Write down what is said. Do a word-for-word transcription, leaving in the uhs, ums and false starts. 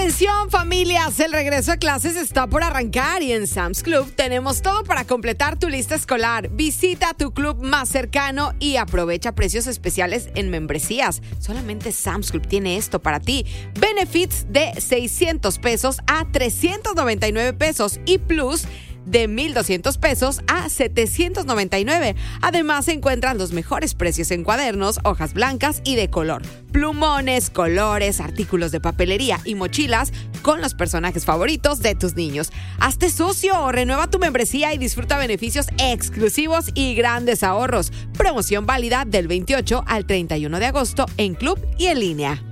Atención familias, el regreso a clases está por arrancar y en Sam's Club tenemos todo para completar tu lista escolar. Visita tu club más cercano y aprovecha precios especiales en membresías. Solamente Sam's Club tiene esto para ti. Benefits de seiscientos pesos a trescientos noventa y nueve pesos y Plus de mil doscientos pesos a setecientos noventa y nueve. Además, encuentran los mejores precios en cuadernos, hojas blancas y de color, plumones, colores, artículos de papelería y mochilas con los personajes favoritos de tus niños. Hazte socio o renueva tu membresía y disfruta beneficios exclusivos y grandes ahorros. Promoción válida del veintiocho al treinta y uno de agosto en club y en línea.